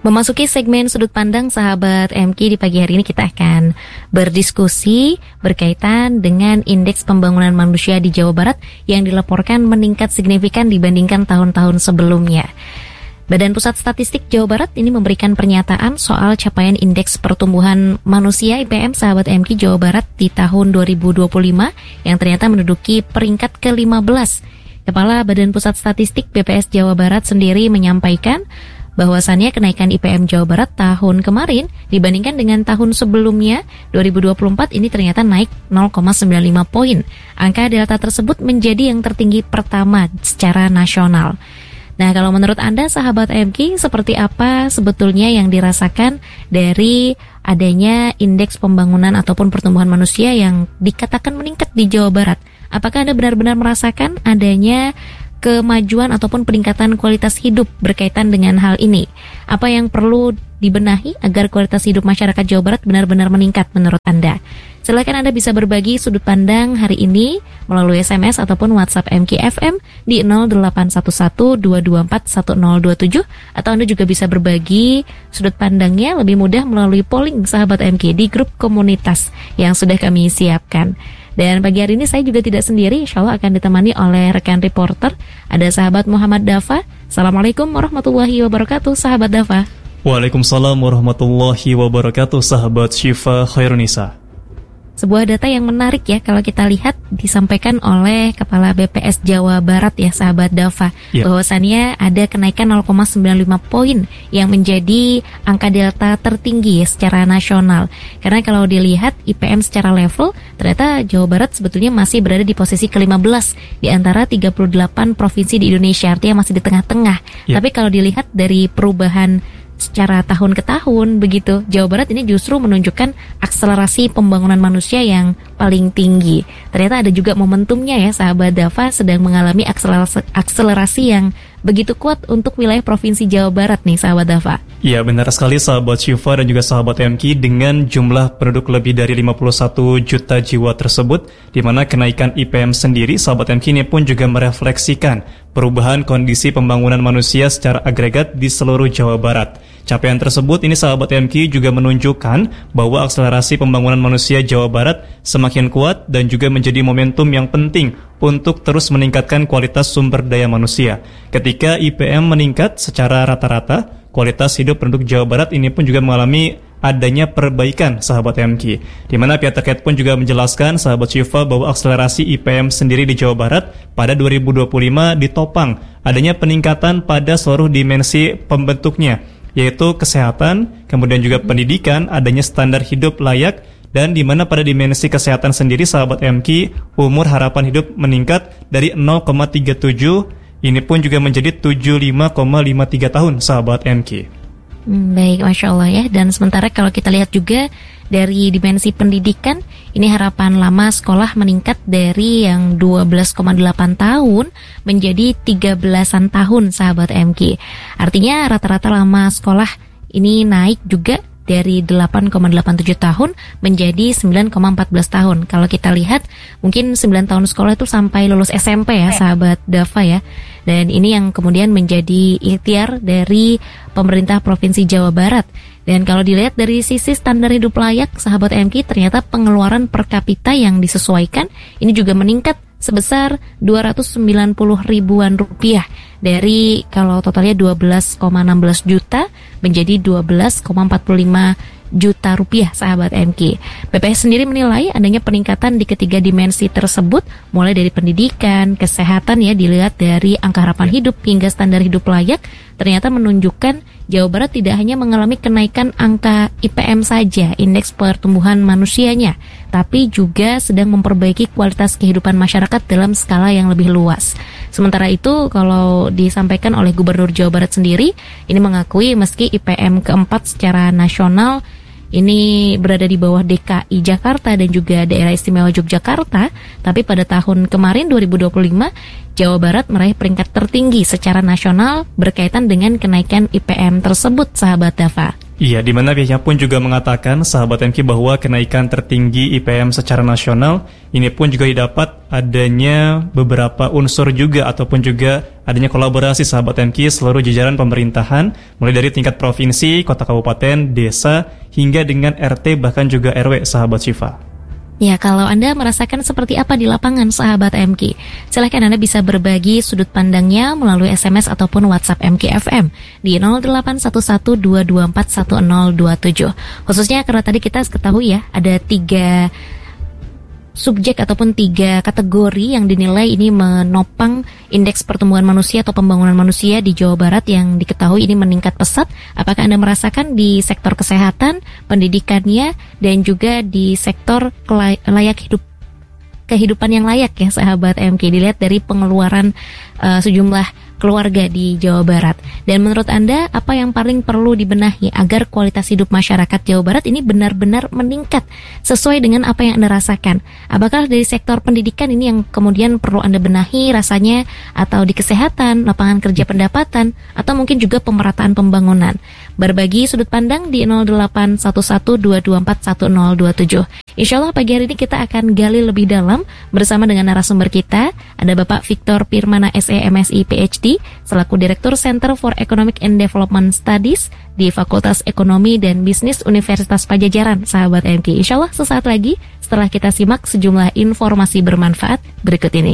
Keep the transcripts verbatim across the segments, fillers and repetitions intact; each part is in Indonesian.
Memasuki segmen sudut pandang sahabat M K, di pagi hari ini kita akan berdiskusi berkaitan dengan indeks pembangunan manusia di Jawa Barat yang dilaporkan meningkat signifikan dibandingkan tahun-tahun sebelumnya. Badan Pusat Statistik Jawa Barat ini memberikan pernyataan soal capaian indeks pertumbuhan manusia I P M sahabat M K Jawa Barat di tahun dua ribu dua puluh lima yang ternyata menduduki peringkat ke lima belas. Kepala Badan Pusat Statistik B P S Jawa Barat sendiri menyampaikan bahwasannya kenaikan I P M Jawa Barat tahun kemarin dibandingkan dengan tahun sebelumnya dua ribu dua puluh empat ini ternyata naik nol koma sembilan lima poin. Angka delta tersebut menjadi yang tertinggi pertama secara nasional. Nah, kalau menurut Anda sahabat M K, seperti apa sebetulnya yang dirasakan dari adanya indeks pembangunan ataupun pertumbuhan manusia yang dikatakan meningkat di Jawa Barat? Apakah Anda benar-benar merasakan adanya kemajuan ataupun peningkatan kualitas hidup berkaitan dengan hal ini? Apa yang perlu dibenahi agar kualitas hidup masyarakat Jawa Barat benar-benar meningkat menurut Anda? Silakan Anda bisa berbagi sudut pandang hari ini melalui S M S ataupun WhatsApp M K F M di nol delapan satu satu dua dua empat satu nol dua tujuh, atau Anda juga bisa berbagi sudut pandangnya lebih mudah melalui polling sahabat M K di grup komunitas yang sudah kami siapkan. Dan pagi hari ini saya juga tidak sendiri, insya Allah akan ditemani oleh rekan reporter. Ada sahabat Muhammad Dafa. Assalamualaikum warahmatullahi wabarakatuh, sahabat Dafa. Waalaikumsalam warahmatullahi wabarakatuh, sahabat Syifa Khairunisa. Sebuah data yang menarik ya kalau kita lihat disampaikan oleh Kepala B P S Jawa Barat ya sahabat Dafa, yeah. bahwasannya ada kenaikan nol koma sembilan lima poin yang menjadi angka delta tertinggi ya, secara nasional. Karena kalau dilihat I P M secara level ternyata Jawa Barat sebetulnya masih berada di posisi ke lima belas di antara tiga puluh delapan provinsi di Indonesia, artinya masih di tengah-tengah. Yeah. Tapi kalau dilihat dari perubahan secara tahun ke tahun begitu, Jawa Barat ini justru menunjukkan akselerasi pembangunan manusia yang paling tinggi. Ternyata ada juga momentumnya ya sahabat Dafa, sedang mengalami akselerasi, akselerasi yang begitu kuat untuk wilayah Provinsi Jawa Barat nih sahabat Dafa. Ya benar sekali sahabat Syifa dan juga sahabat M K, dengan jumlah penduduk lebih dari lima puluh satu juta jiwa tersebut, di mana kenaikan I P M sendiri sahabat M K ini pun juga merefleksikan perubahan kondisi pembangunan manusia secara agregat di seluruh Jawa Barat. Capaian tersebut ini sahabat M K juga menunjukkan bahwa akselerasi pembangunan manusia Jawa Barat semakin kuat dan juga menjadi momentum yang penting untuk terus meningkatkan kualitas sumber daya manusia. Ketika I P M meningkat secara rata-rata, kualitas hidup penduduk Jawa Barat ini pun juga mengalami adanya perbaikan sahabat M K, di mana pihak terkait pun juga menjelaskan sahabat Syifa bahwa akselerasi I P M sendiri di Jawa Barat pada dua ribu dua puluh lima ditopang adanya peningkatan pada seluruh dimensi pembentuknya, yaitu kesehatan, kemudian juga pendidikan, adanya standar hidup layak, dan di mana pada dimensi kesehatan sendiri sahabat M K, umur harapan hidup meningkat dari nol koma tiga tujuh, ini pun juga menjadi tujuh puluh lima koma lima tiga tahun sahabat M K. Hmm, baik, Masya Allah ya. Dan sementara kalau kita lihat juga dari dimensi pendidikan, ini harapan lama sekolah meningkat dari yang dua belas koma delapan tahun menjadi tiga belasan tahun sahabat M K. Artinya rata-rata lama sekolah ini naik juga dari delapan koma delapan tujuh tahun menjadi sembilan koma empat belas tahun. Kalau kita lihat mungkin sembilan tahun sekolah itu sampai lulus S M P ya sahabat Dafa ya. Dan ini yang kemudian menjadi ikhtiar dari pemerintah Provinsi Jawa Barat. Dan kalau dilihat dari sisi standar hidup layak sahabat M K, ternyata pengeluaran per kapita yang disesuaikan ini juga meningkat sebesar dua ratus sembilan puluh ribuan rupiah, dari kalau totalnya dua belas koma enam belas juta menjadi dua belas koma empat puluh lima juta rupiah sahabat M K. B P S sendiri menilai adanya peningkatan di ketiga dimensi tersebut, mulai dari pendidikan, kesehatan ya, dilihat dari angka harapan hidup hingga standar hidup layak, ternyata menunjukkan Jawa Barat tidak hanya mengalami kenaikan angka I P M saja, indeks pertumbuhan manusianya, tapi juga sedang memperbaiki kualitas kehidupan masyarakat dalam skala yang lebih luas. Sementara itu, kalau disampaikan oleh Gubernur Jawa Barat sendiri, ini mengakui meski I P M keempat secara nasional ini berada di bawah D K I Jakarta dan juga Daerah Istimewa Yogyakarta, tapi pada tahun kemarin dua ribu dua puluh lima, Jawa Barat meraih peringkat tertinggi secara nasional berkaitan dengan kenaikan I P M tersebut, sahabat Dafa. Iya, di mana pihaknya pun juga mengatakan, sahabat M Q, bahwa kenaikan tertinggi I P M secara nasional ini pun juga didapat adanya beberapa unsur juga ataupun juga adanya kolaborasi sahabat M Q seluruh jajaran pemerintahan, mulai dari tingkat provinsi, kota kabupaten, desa, hingga dengan R T bahkan juga R W, sahabat Syifa. Ya, kalau Anda merasakan seperti apa di lapangan sahabat M Q, silahkan Anda bisa berbagi sudut pandangnya melalui S M S ataupun WhatsApp M Q F M di nol delapan satu satu dua dua empat satu nol dua tujuh. Khususnya karena tadi kita ketahui ya, ada tiga subjek ataupun tiga kategori yang dinilai ini menopang indeks pertumbuhan manusia atau pembangunan manusia di Jawa Barat yang diketahui ini meningkat pesat. Apakah Anda merasakan di sektor kesehatan, pendidikannya, dan juga di sektor kelay- layak hidup, kehidupan yang layak ya sahabat M K, dilihat dari pengeluaran uh, sejumlah keluarga di Jawa Barat. Dan menurut Anda, apa yang paling perlu dibenahi agar kualitas hidup masyarakat Jawa Barat ini benar-benar meningkat sesuai dengan apa yang Anda rasakan? Apakah dari sektor pendidikan ini yang kemudian perlu Anda benahi rasanya, atau di kesehatan, lapangan kerja, pendapatan, atau mungkin juga pemerataan pembangunan? Berbagi sudut pandang di nol delapan satu satu dua dua empat satu nol dua tujuh. Insya Allah pagi hari ini kita akan gali lebih dalam bersama dengan narasumber kita. Ada Bapak Victor Pirmana S E M Si P H D selaku Direktur Center for Economic and Development Studies di Fakultas Ekonomi dan Bisnis Universitas Padjadjaran, sahabat M K. Insya Allah sesaat lagi setelah kita simak sejumlah informasi bermanfaat berikut ini.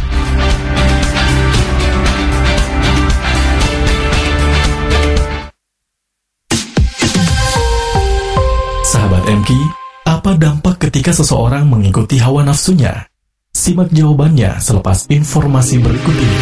Sahabat M K, apa dampak ketika seseorang mengikuti hawa nafsunya? Simak jawabannya selepas informasi berikut ini.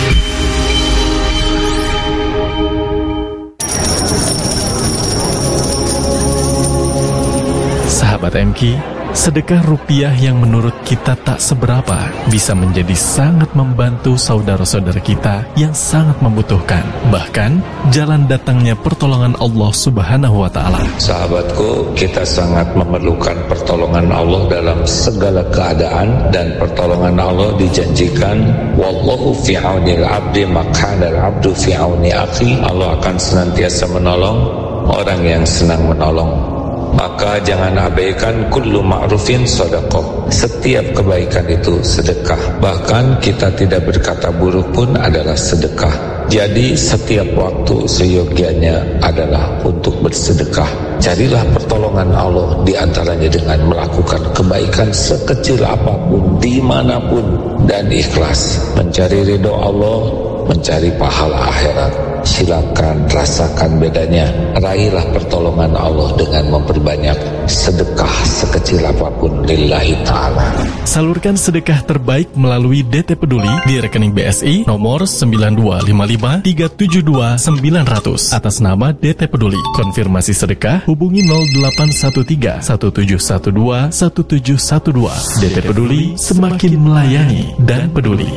Sahabat M K, sedekah rupiah yang menurut kita tak seberapa bisa menjadi sangat membantu saudara-saudara kita yang sangat membutuhkan. Bahkan, jalan datangnya pertolongan Allah Subhanahu wa Ta'ala. Sahabatku, kita sangat memerlukan pertolongan Allah dalam segala keadaan, dan pertolongan Allah dijanjikan, wallahu fi aunil abdi makanal abdu fi auni akhi. Allah akan senantiasa menolong orang yang senang menolong. Maka jangan abaikan kullu ma'rufin sedekah. Setiap kebaikan itu sedekah. Bahkan kita tidak berkata buruk pun adalah sedekah. Jadi setiap waktu seyogianya adalah untuk bersedekah. Carilah pertolongan Allah di antaranya dengan melakukan kebaikan sekecil apapun, dimanapun, dan ikhlas. Mencari ridho Allah, mencari pahala akhirat. Silakan rasakan bedanya. Raihlah pertolongan Allah dengan memperbanyak sedekah sekecil apapun lillahi ta'ala. Salurkan sedekah terbaik melalui D T Peduli di rekening B S I nomor sembilan dua lima lima tiga tujuh dua sembilan nol nol atas nama D T Peduli. Konfirmasi sedekah hubungi nol delapan satu tiga satu tujuh satu dua satu tujuh satu dua. D T Peduli, semakin melayani dan peduli.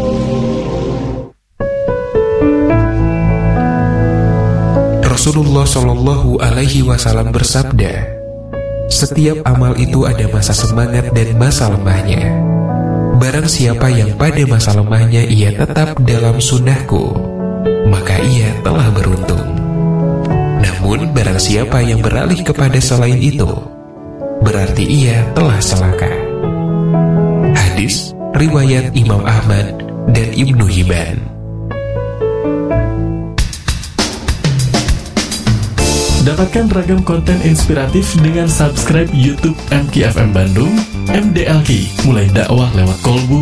Rasulullah Shallallahu Alaihi Wasallam bersabda, setiap amal itu ada masa semangat dan masa lemahnya. Barang siapa yang pada masa lemahnya ia tetap dalam sunnahku, maka ia telah beruntung. Namun barang siapa yang beralih kepada selain itu, berarti ia telah celaka. Hadis riwayat Imam Ahmad dan Ibnu Hibban. Dapatkan ragam konten inspiratif dengan subscribe YouTube M K F M Bandung, M D L K, mulai dakwah lewat kolbu,